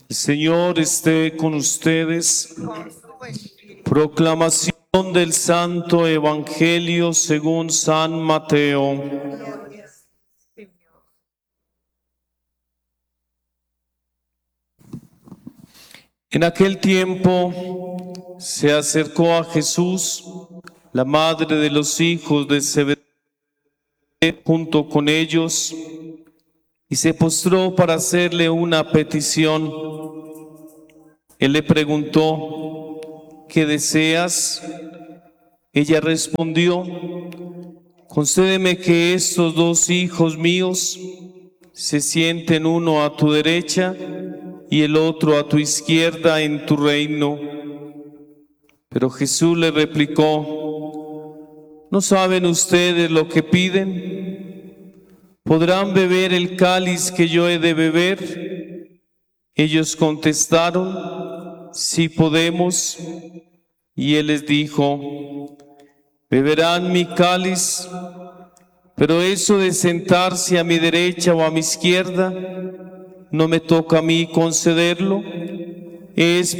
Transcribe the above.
El Señor esté con ustedes. Proclamación del Santo Evangelio según San Mateo. En aquel tiempo se acercó a Jesús la madre de los hijos de Zebedeo junto con ellos y se postró para hacerle una petición. Él le preguntó: ¿qué deseas? Ella respondió: concédeme que estos dos hijos míos se sienten uno a tu derecha y el otro a tu izquierda en tu reino. Pero Jesús le replicó: ¿no saben ustedes lo que piden? ¿Podrán beber el cáliz que yo he de beber? Ellos contestaron: sí podemos. Y él les dijo: beberán mi cáliz, pero eso de sentarse a mi derecha o a mi izquierda no me toca a mí concederlo. Es